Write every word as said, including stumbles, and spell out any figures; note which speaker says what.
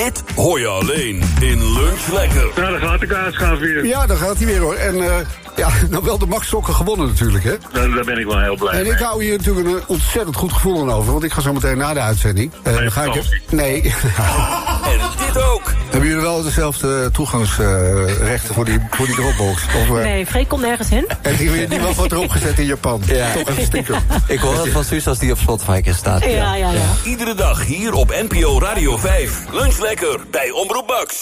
Speaker 1: Dit hoor je alleen in Lunch Lekker.
Speaker 2: Ja, dan gaat de kaasgaaf weer.
Speaker 3: Ja, daar gaat hij weer hoor. En uh, ja, nou wel de Max Sokken gewonnen natuurlijk, hè?
Speaker 2: Daar, daar ben ik wel heel blij
Speaker 3: En
Speaker 2: mee.
Speaker 3: ik hou hier natuurlijk een ontzettend goed gevoel aan over. Want ik ga zo meteen na de uitzending. Uh, dan ga ik... Nee.
Speaker 1: En dit ook.
Speaker 3: Hebben jullie wel dezelfde toegangsrechten uh, voor die, voor die Dropbox? Of, uh...
Speaker 4: Nee, Freek komt nergens in.
Speaker 3: En die weet niet wel wat erop gezet in Japan.
Speaker 5: Ja.
Speaker 3: Toch even stiekem.
Speaker 5: Ik hoor het van Suus als die op Spotify staat.
Speaker 4: Ja, ja, ja.
Speaker 1: Iedere dag hier op N P O Radio vijf. Lunch Lekker bij Omroep Max.